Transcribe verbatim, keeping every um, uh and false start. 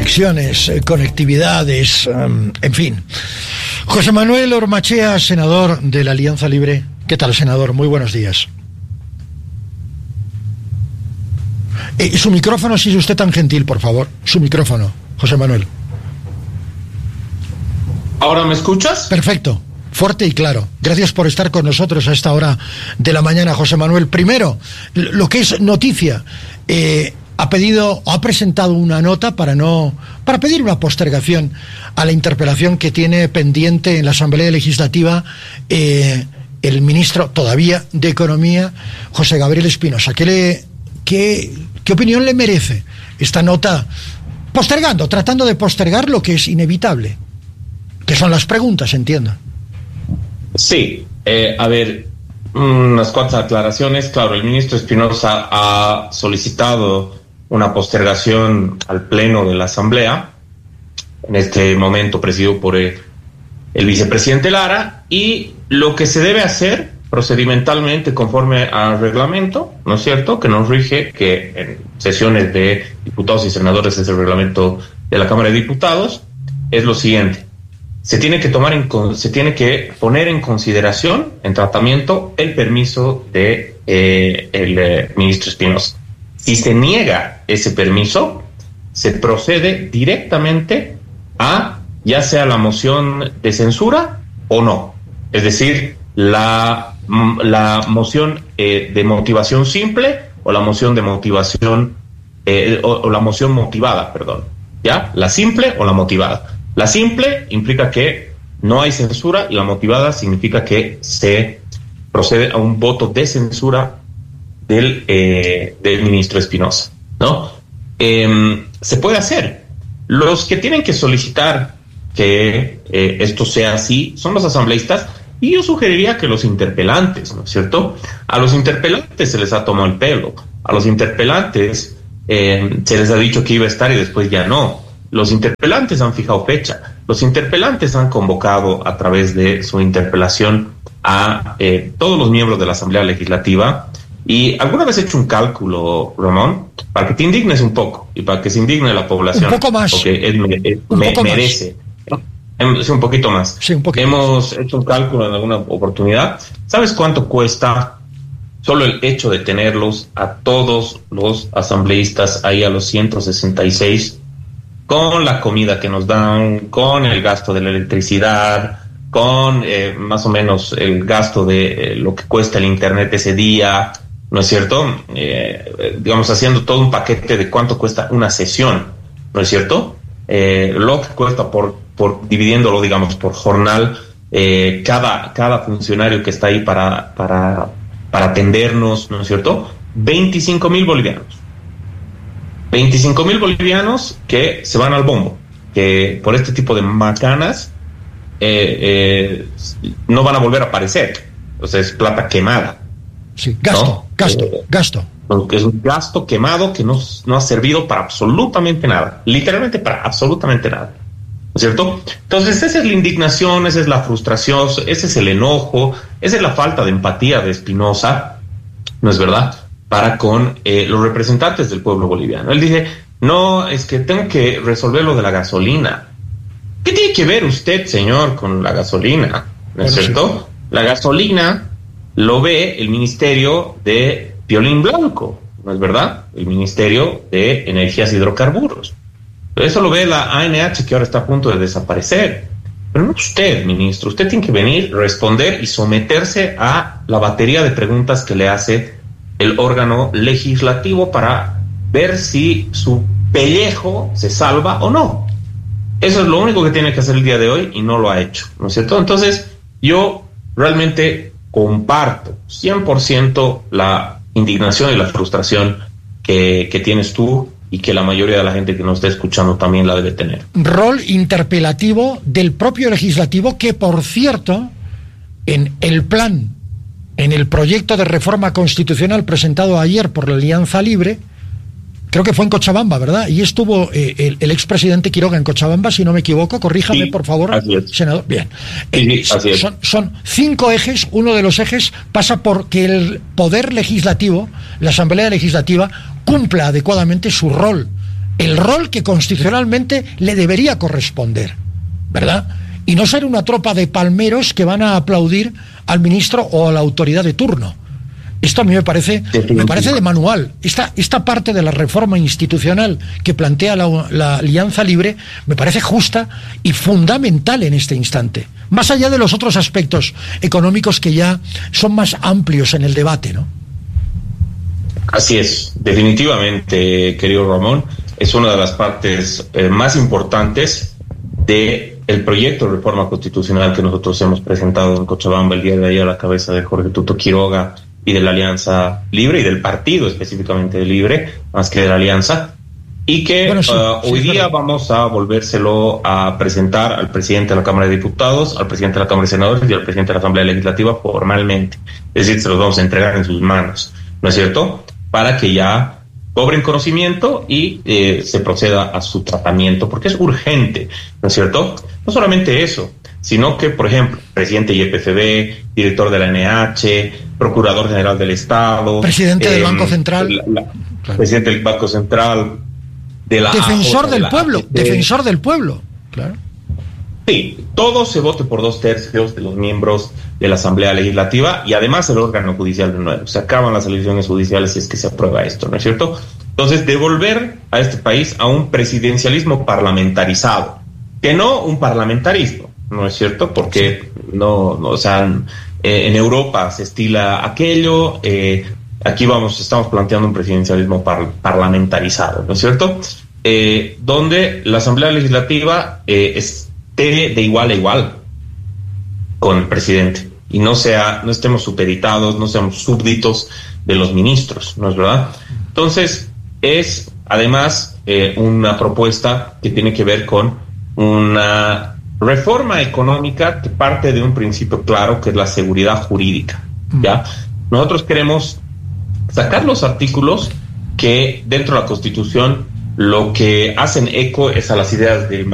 conexiones, eh, conectividades, um, en fin. José Manuel Ormachea, senador de la Alianza Libre. ¿Qué tal, senador? Muy buenos días. Eh, su micrófono, si es usted tan gentil, por favor. Su micrófono, José Manuel. ¿Ahora me escuchas? Perfecto, fuerte y claro. Gracias por estar con nosotros a esta hora de la mañana, José Manuel. Primero, lo que es noticia, eh, ha pedido, ha presentado una nota para no, para pedir una postergación a la interpelación que tiene pendiente en la Asamblea Legislativa eh, el ministro todavía de Economía, José Gabriel Espinosa. ¿Qué le, qué, qué opinión le merece esta nota? Postergando, tratando de postergar lo que es inevitable. Que son las preguntas, entiendo. Sí, eh, a ver, unas cuantas aclaraciones. Claro, el ministro Espinosa ha solicitado una postergación al Pleno de la Asamblea, en este momento presidido por el, el vicepresidente Lara, y lo que se debe hacer procedimentalmente conforme al reglamento, ¿no es cierto?, que nos rige, que en sesiones de diputados y senadores es el reglamento de la Cámara de Diputados, es lo siguiente. Se tiene que tomar en se tiene que poner en consideración en tratamiento el permiso de eh, el eh, ministro Espinosa. Si se niega ese permiso, se procede directamente a ya sea la moción de censura o no. Es decir, la la moción eh, de motivación simple o la moción de motivación eh, o, o la moción motivada, perdón. ¿Ya? La simple o la motivada. La simple implica que no hay censura y la motivada significa que se procede a un voto de censura del, eh, del ministro Espinosa, ¿no? Eh, se puede hacer. Los que tienen que solicitar que eh, esto sea así son los asambleístas, y yo sugeriría que los interpelantes, ¿no es cierto? A los interpelantes se les ha tomado el pelo, a los interpelantes eh, se les ha dicho que iba a estar y después ya no. Los interpelantes han fijado fecha. Los interpelantes han convocado a través de su interpelación a eh, todos los miembros de la Asamblea Legislativa. Y alguna vez he hecho un cálculo, Ramón, para que te indignes un poco y para que se indigne la población. Un poco más. Porque él me, él un me poco merece. Más. Sí, un poquito más. Sí, un poquito Hemos más. hecho un cálculo en alguna oportunidad. ¿Sabes cuánto cuesta solo el hecho de tenerlos a todos los asambleístas ahí a los ciento sesenta y seis? Con la comida que nos dan, con el gasto de la electricidad, con eh, más o menos el gasto de eh, lo que cuesta el internet ese día, ¿no es cierto? Eh, digamos, haciendo todo un paquete de cuánto cuesta una sesión, ¿no es cierto? Eh, lo que cuesta por, por dividiéndolo, digamos, por jornal, eh, cada, cada funcionario que está ahí para, para, para atendernos, ¿no es cierto? veinticinco mil bolivianos. veinticinco mil bolivianos que se van al bombo, que por este tipo de macanas eh, eh, no van a volver a aparecer. O sea, es plata quemada. Sí, gasto, ¿no? gasto, eh, gasto. Es un gasto quemado que no, no ha servido para absolutamente nada, literalmente para absolutamente nada, ¿no es cierto? Entonces esa es la indignación, esa es la frustración, ese es el enojo, esa es la falta de empatía de Espinosa, ¿no es verdad?, para con eh, los representantes del pueblo boliviano. Él dice, no, es que tengo que resolver lo de la gasolina. ¿Qué tiene que ver usted, señor, con la gasolina? ¿No es cierto? La gasolina lo ve el Ministerio de Piolín Blanco, ¿no es verdad? El Ministerio de Energías y Hidrocarburos. Eso lo ve la A N H, que ahora está a punto de desaparecer. Pero no usted, ministro. Usted tiene que venir, responder y someterse a la batería de preguntas que le hace el órgano legislativo para ver si su pellejo se salva o no. Eso es lo único que tiene que hacer el día de hoy y no lo ha hecho, ¿no es cierto? Entonces, yo realmente comparto cien por ciento la indignación y la frustración que, que tienes tú y que la mayoría de la gente que nos está escuchando también la debe tener. Rol interpelativo del propio legislativo que, por cierto, en el plan, en el proyecto de reforma constitucional presentado ayer por la Alianza Libre, creo que fue en Cochabamba, ¿verdad? Y estuvo eh, el, el expresidente Quiroga en Cochabamba, si no me equivoco. Corríjame, sí, por favor, así es. senador. Bien. Sí, sí, así es. Son, son cinco ejes. Uno de los ejes pasa por que el Poder Legislativo, la Asamblea Legislativa, cumpla adecuadamente su rol el rol que constitucionalmente le debería corresponder, ¿verdad? Y no ser una tropa de palmeros que van a aplaudir al ministro o a la autoridad de turno. Esto a mí me parece, me parece de manual. Esta, esta parte de la reforma institucional que plantea la, la Alianza Libre me parece justa y fundamental en este instante. Más allá de los otros aspectos económicos que ya son más amplios en el debate, ¿no? Así es, definitivamente, querido Ramón, es una de las partes eh, más importantes de el proyecto de reforma constitucional que nosotros hemos presentado en Cochabamba el día de ayer a la cabeza de Jorge Tuto Quiroga y de la Alianza Libre y del partido específicamente de Libre, más que de la Alianza, y que bueno, sí, uh, sí, hoy día claro. vamos a volvérselo a presentar al presidente de la Cámara de Diputados, al presidente de la Cámara de Senadores y al presidente de la Asamblea Legislativa formalmente. Es decir, se los vamos a entregar en sus manos, ¿no es cierto?, para que ya cobren conocimiento y eh, se proceda a su tratamiento, porque es urgente, ¿no es cierto? No solamente eso, sino que, por ejemplo, presidente Y P F B, director de la N H, procurador general del Estado, presidente eh, del Banco Central, la, la, claro. presidente del Banco Central, de la defensor A J, del de la pueblo, A F P. defensor del pueblo, claro. Sí, todo se vote por dos tercios de los miembros de la Asamblea Legislativa y además el órgano judicial de nuevo. Se acaban las elecciones judiciales si es que se aprueba esto, ¿no es cierto? Entonces, devolver a este país a un presidencialismo parlamentarizado, que no un parlamentarismo, ¿no es cierto? Porque no, no o sea, eh, en Europa se estila aquello, eh, aquí vamos, estamos planteando un presidencialismo par- parlamentarizado, ¿no es cierto? Eh, donde la Asamblea Legislativa eh, esté de igual a igual con el presidente y no sea, no estemos supeditados, no seamos súbditos de los ministros, ¿no es verdad? Entonces, es además eh, una propuesta que tiene que ver con una reforma económica que parte de un principio claro, que es la seguridad jurídica, ¿ya? Nosotros queremos sacar los artículos que dentro de la Constitución lo que hacen eco es a las ideas del